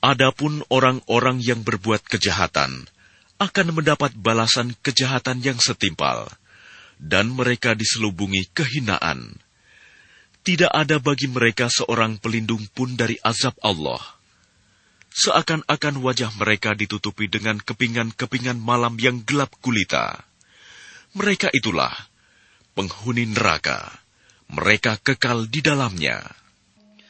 Adapun orang-orang yang berbuat kejahatan akan mendapat balasan kejahatan yang setimpal, dan mereka diselubungi kehinaan. Tidak ada bagi mereka seorang pelindung pun dari azab Allah. Seakan-akan wajah mereka ditutupi dengan kepingan-kepingan malam yang gelap gulita. Mereka itulah penghuni neraka. Mereka kekal di dalamnya.